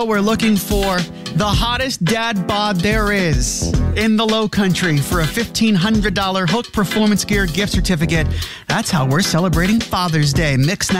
We're looking for the hottest dad bod there is in the Low Country for a $1,500 Hook Performance Gear gift certificate. That's how we're celebrating Father's Day. Mix